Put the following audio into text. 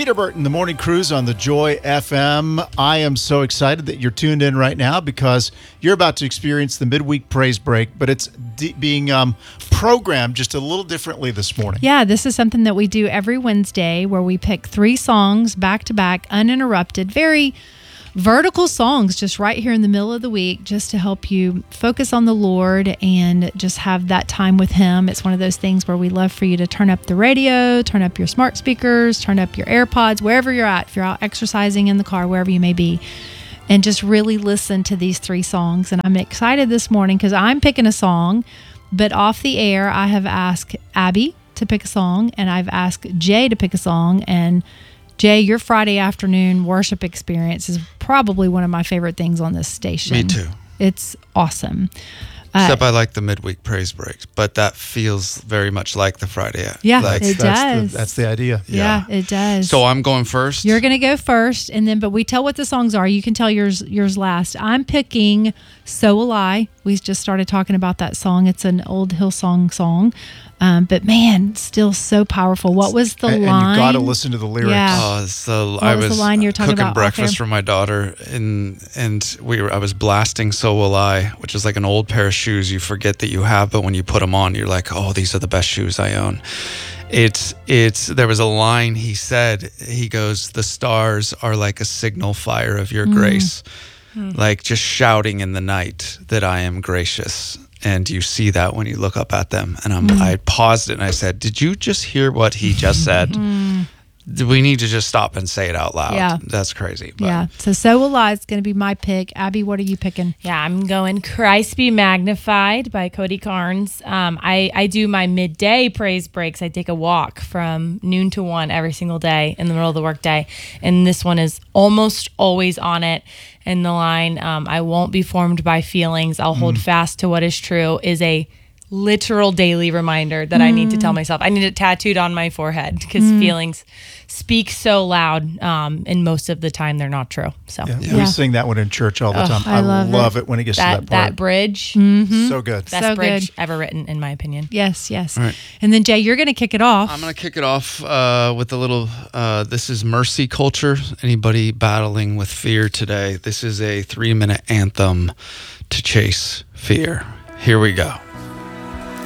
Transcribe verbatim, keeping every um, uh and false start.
Peter Burton, the Morning Cruise on the Joy F M. I am so excited that you're tuned in right now because you're about to experience the midweek praise break, but it's de- being um, programmed just a little differently this morning. Yeah, this is something that we do every Wednesday where we pick three songs back to back, uninterrupted, very vertical songs just right here in the middle of the week just to help you focus on the Lord and just have that time with Him. It's one of those things where we love for you to turn up the radio, turn up your smart speakers, turn up your AirPods, wherever you're at, if you're out exercising in the car, wherever you may be, and just really listen to these three songs. And I'm excited this morning because I'm picking a song, but off the air, I have asked Abby to pick a song and I've asked Jay to pick a song. And Jay, your Friday afternoon worship experience is probably one of my favorite things on this station. Me too. It's awesome. Except uh, I like the midweek praise breaks, but that feels very much like the Friday. Yeah, like, it that's does. The, that's the idea. Yeah. yeah, it does. So I'm going first. You're going to go first, and then, but we tell what the songs are. You can tell yours yours last. I'm picking So Will I. We just started talking about that song. It's an old Hillsong song. Um, but man, still so powerful. What was the and, line? And you got to listen to the lyrics. Yeah. Oh, so what I was, was, the line you were talking cooking about breakfast for my daughter, and and we were. I was blasting "So Will I," which is like an old pair of shoes you forget that you have, but when you put them on, you're like, "Oh, these are the best shoes I own." It's it's. There was a line he said. He goes, "The stars are like a signal fire of your mm. grace." Like just shouting in the night that I am gracious. And you see that when you look up at them. And I'm, mm. I paused it and I said, did you just hear what he just said? mm. We need to just stop and say it out loud. Yeah. That's crazy. But. Yeah. So So Will I is going to be my pick. Abby, what are you picking? Yeah, I'm going Christ Be Magnified by Cody Carnes. Um, I, I do my midday praise breaks. I take a walk from noon to one every single day in the middle of the workday. And this one is almost always on it. And the line, um, I won't be formed by feelings. I'll mm. hold fast to what is true, is a literal daily reminder that mm. I need to tell myself. I need it tattooed on my forehead because mm. feelings speak so loud, um, and most of the time they're not true. So yeah, yeah. we sing that one in church all the oh, time. I, I love, love it. it when it gets that, to that part. That bridge, mm-hmm. so good, best so bridge good. ever written, in my opinion. Yes, yes. Right. And then Jay, you're going to kick it off. I'm going to kick it off uh, with a little. Uh, this is Mercy Culture. Anybody battling with fear today? This is a three-minute anthem to chase fear. Here we go.